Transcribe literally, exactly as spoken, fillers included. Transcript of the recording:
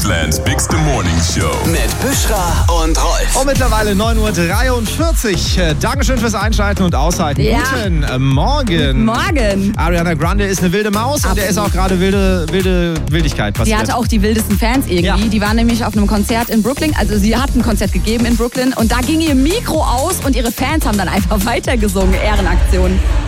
Deutschlands bigste Morning Show. Mit Büschra und Rolf. Oh, mittlerweile neun Uhr dreiundvierzig. Äh, Dankeschön fürs Einschalten und Aushalten. Ja. Guten äh, Morgen. Morgen. Ariana Grande ist eine wilde Maus und Absolut. er ist auch gerade wilde, wilde Wildigkeit Sie passiert. hatte auch die wildesten Fans irgendwie. Ja. Die waren nämlich auf einem Konzert in Brooklyn. Also sie hat ein Konzert gegeben in Brooklyn und da ging ihr Mikro aus und ihre Fans haben dann einfach weitergesungen. Ehrenaktion.